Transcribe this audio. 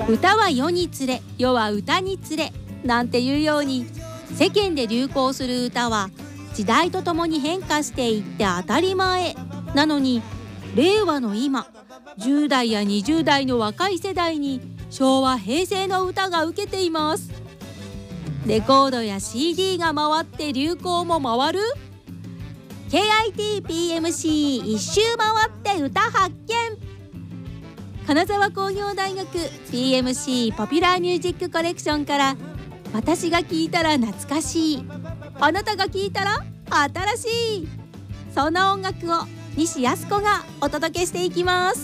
歌は世につれ、世は歌につれなんていうように、世間で流行する歌は時代とともに変化していって当たり前なのに、令和の今、10代や20代の若い世代に昭和平成の歌が受けています。レコードや CD が回って流行も回る KITPMC 一周回って歌発見。金沢工業大学 PMC ポピュラーミュージックコレクションから、私が聴いたら懐かしい、あなたが聴いたら新しい、そんな音楽を西靖子がお届けしていきます。